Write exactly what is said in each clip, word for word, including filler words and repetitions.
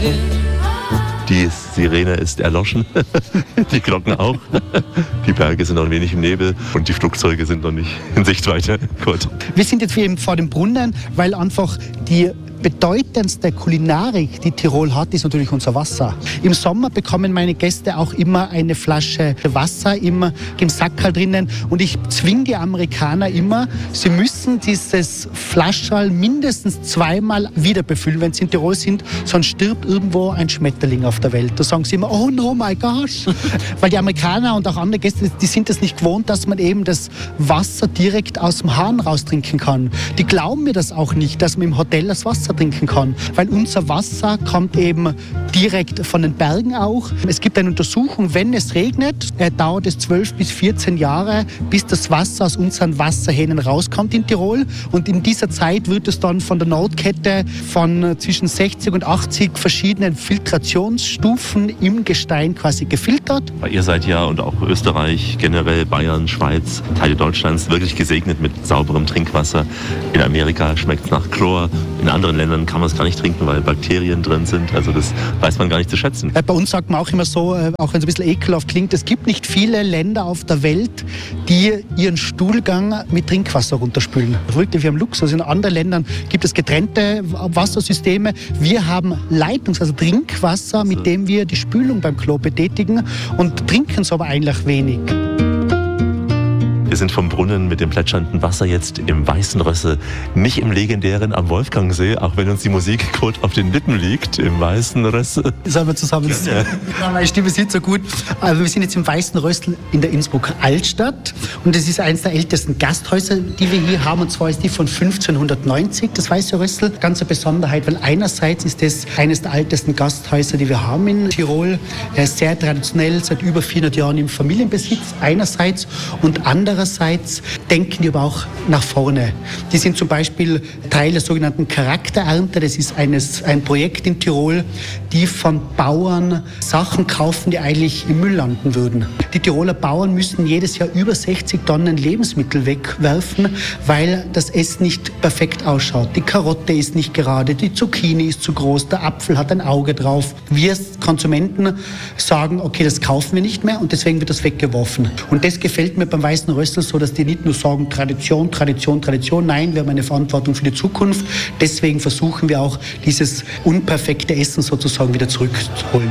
Die Sirene ist erloschen, die Glocken auch. Die Berge sind noch ein wenig im Nebel und die Flugzeuge sind noch nicht in Sichtweite. Gut. Wir sind jetzt eben vor dem Brunnen, weil einfach die bedeutendste Kulinarik, die Tirol hat, ist natürlich unser Wasser. Im Sommer bekommen meine Gäste auch immer eine Flasche Wasser immer im Sackerl drinnen und ich zwinge die Amerikaner immer, sie müssen dieses Flascherl mindestens zweimal wieder befüllen, wenn sie in Tirol sind, sonst stirbt irgendwo ein Schmetterling auf der Welt. Da sagen sie immer, oh no, my gosh. Weil die Amerikaner und auch andere Gäste, die sind es nicht gewohnt, dass man eben das Wasser direkt aus dem Hahn raustrinken kann. Die glauben mir das auch nicht, dass man im Hotel das Wasser trinken kann, weil unser Wasser kommt eben direkt von den Bergen auch. Es gibt eine Untersuchung, wenn es regnet, äh, dauert es zwölf bis vierzehn Jahre, bis das Wasser aus unseren Wasserhähnen rauskommt in Tirol und in dieser Zeit wird es dann von der Notkette von äh, zwischen sechzig und achtzig verschiedenen Filtrationsstufen im Gestein quasi gefiltert. Ihr seid ja und auch Österreich, generell Bayern, Schweiz, Teile Deutschlands wirklich gesegnet mit sauberem Trinkwasser. In Amerika schmeckt es nach Chlor, in anderen Ländern kann man es gar nicht trinken, weil Bakterien drin sind. Also das weiß man gar nicht zu schätzen. Bei uns sagt man auch immer so, auch wenn es ein bisschen ekelhaft klingt, es gibt nicht viele Länder auf der Welt, die ihren Stuhlgang mit Trinkwasser runterspülen. Wir haben Luxus. In anderen Ländern gibt es getrennte Wassersysteme. Wir haben Leitungs-, also Trinkwasser, mit dem wir die Spülung beim Klo betätigen und trinken es aber eigentlich wenig. Wir sind vom Brunnen mit dem plätschernden Wasser jetzt im Weißen Rössel, nicht im legendären am Wolfgangsee, auch wenn uns die Musik gut auf den Lippen liegt, im Weißen Rössel. Sollen wir zusammen singen? Ja, meine Stimme ist so gut. Also wir sind jetzt im Weißen Rössel in der Innsbrucker Altstadt und das ist eines der ältesten Gasthäuser, die wir hier haben, und zwar ist die von fünfzehnhundertneunzig, das Weiße Rössel. Ganz eine Besonderheit, weil einerseits ist das eines der ältesten Gasthäuser, die wir haben in Tirol, sehr traditionell, seit über vierhundert Jahren im Familienbesitz einerseits und andererseits Andererseits denken die aber auch nach vorne. Die sind zum Beispiel Teil der sogenannten Charakterernte. Das ist eines, ein Projekt in Tirol, die von Bauern Sachen kaufen, die eigentlich im Müll landen würden. Die Tiroler Bauern müssen jedes Jahr über sechzig Tonnen Lebensmittel wegwerfen, weil das Essen nicht perfekt ausschaut. Die Karotte ist nicht gerade, die Zucchini ist zu groß, der Apfel hat ein Auge drauf. Wir Konsumenten sagen, okay, das kaufen wir nicht mehr und deswegen wird das weggeworfen. Und das gefällt mir beim Weißen Rössel so, dass die nicht nur sagen Tradition, Tradition, Tradition. Nein, wir haben eine Verantwortung für die Zukunft. Deswegen versuchen wir auch, dieses unperfekte Essen sozusagen wieder zurückzuholen.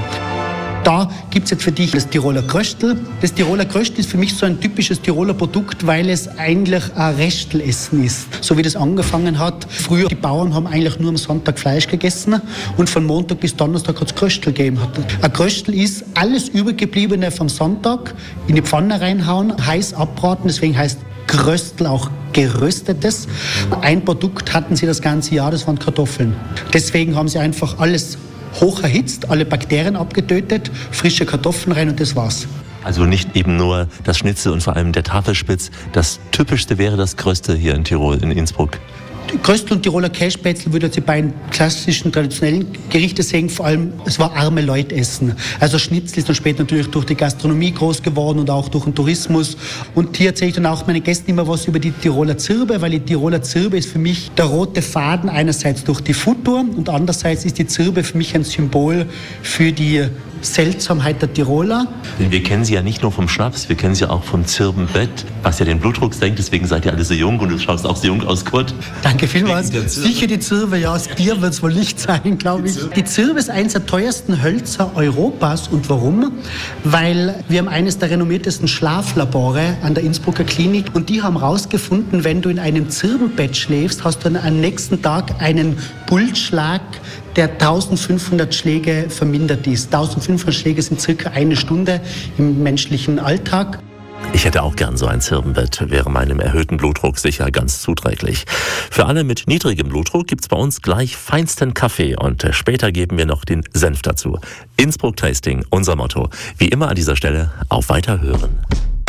Da gibt es jetzt für dich das Tiroler Kröstl. Das Tiroler Kröstl ist für mich so ein typisches Tiroler Produkt, weil es eigentlich ein Restelessen ist. So wie das angefangen hat. Früher, die Bauern haben eigentlich nur am Sonntag Fleisch gegessen und von Montag bis Donnerstag hat es Kröstl gegeben. Ein Kröstl ist alles Übergebliebene vom Sonntag in die Pfanne reinhauen, heiß abbraten, deswegen heißt Kröstl auch geröstetes. Ein Produkt hatten sie das ganze Jahr, das waren Kartoffeln. Deswegen haben sie einfach alles hoch erhitzt, alle Bakterien abgetötet, frische Kartoffeln rein und das war's. Also nicht eben nur das Schnitzel und vor allem der Tafelspitz. Das Typischste wäre das Kröstl hier in Tirol, in Innsbruck. Kröstl und Tiroler Kässpätzle würde die beiden klassischen, traditionellen Gerichte sehen. Vor allem, es war arme Leute essen. Also Schnitzel ist dann später natürlich durch die Gastronomie groß geworden und auch durch den Tourismus. Und hier erzähle ich dann auch meinen Gästen immer was über die Tiroler Zirbe, weil die Tiroler Zirbe ist für mich der rote Faden, einerseits durch die Futur und andererseits ist die Zirbe für mich ein Symbol für die Seltsamheit der Tiroler. Denn wir kennen sie ja nicht nur vom Schnaps, wir kennen sie auch vom Zirbenbett, was ja den Blutdruck senkt, deswegen seid ihr alle so jung und du schaust auch so jung aus, Kurt. Danke vielmals. Sicher die Zirbe, ja, aus Bier wird es wohl nicht sein, glaube ich. Die Zirbe ist eines der teuersten Hölzer Europas. Und warum? Weil wir haben eines der renommiertesten Schlaflabore an der Innsbrucker Klinik und die haben herausgefunden, wenn du in einem Zirbenbett schläfst, hast du am nächsten Tag einen Pulsschlag, der eintausendfünfhundert Schläge vermindert ist. eintausendfünfhundert Schläge sind circa eine Stunde im menschlichen Alltag. Ich hätte auch gern so ein Zirbenbett, wäre meinem erhöhten Blutdruck sicher ganz zuträglich. Für alle mit niedrigem Blutdruck gibt's bei uns gleich feinsten Kaffee und später geben wir noch den Senf dazu. Innsbruck Tasting, unser Motto. Wie immer an dieser Stelle auf Weiterhören.